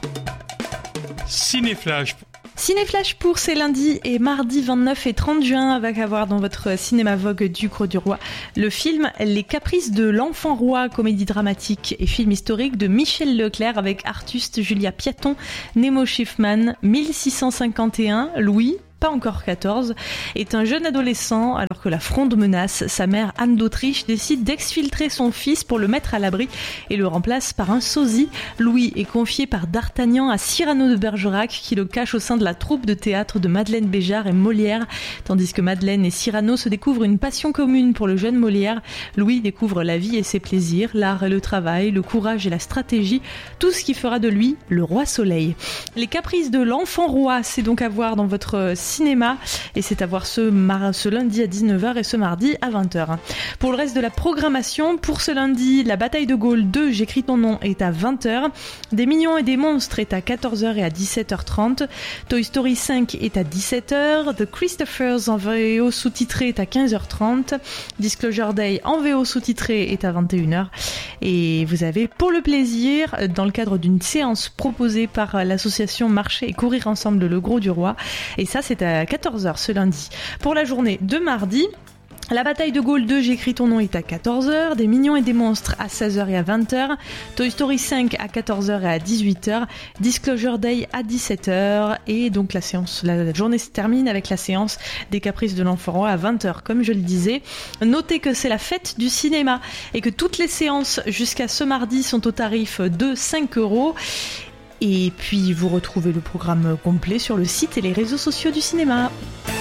Cinéflash. Cinéflash pour ces lundis et mardis 29 et 30 juin, avec à voir dans votre cinéma Vogue du Gros du Roi le film Les Caprices de l'Enfant Roi, comédie dramatique et film historique de Michel Leclerc avec Artuste, Julia Piaton, Nemo Schiffman. 1651, Louis, pas encore 14, est un jeune adolescent alors que la fronde menace. Sa mère, Anne d'Autriche, décide d'exfiltrer son fils pour le mettre à l'abri et le remplace par un sosie. Louis est confié par D'Artagnan à Cyrano de Bergerac qui le cache au sein de la troupe de théâtre de Madeleine Béjart et Molière. Tandis que Madeleine et Cyrano se découvrent une passion commune pour le jeune Molière, Louis découvre la vie et ses plaisirs, l'art et le travail, le courage et la stratégie, tout ce qui fera de lui le roi soleil. Les Caprices de l'Enfant Roi, c'est donc à voir dans votre cinéma et c'est à voir ce lundi à 19h et ce mardi à 20h. Pour le reste de la programmation, pour ce lundi, La Bataille de Gaulle 2, J'écris ton nom est à 20h, Des Mignons et des Monstres est à 14h et à 17h30, Toy Story 5 est à 17h, The Christophers en VO sous-titré est à 15h30, Disclosure Day en VO sous-titré est à 21h et vous avez pour le plaisir, dans le cadre d'une séance proposée par l'association Marcher et Courir Ensemble Le Gros du Roi, et ça c'est à 14h ce lundi. Pour la journée de mardi, La Bataille de Gaulle 2, J'écris ton nom est à 14h, Des Mignons et des Monstres à 16h et à 20h, Toy Story 5 à 14h et à 18h, Disclosure Day à 17h, et donc la journée se termine avec la séance des Caprices de l'Enfant Roi à 20h, comme je le disais. Notez que c'est la fête du cinéma et que toutes les séances jusqu'à ce mardi sont au tarif de 5€. Et puis vous retrouvez le programme complet sur le site et les réseaux sociaux du cinéma.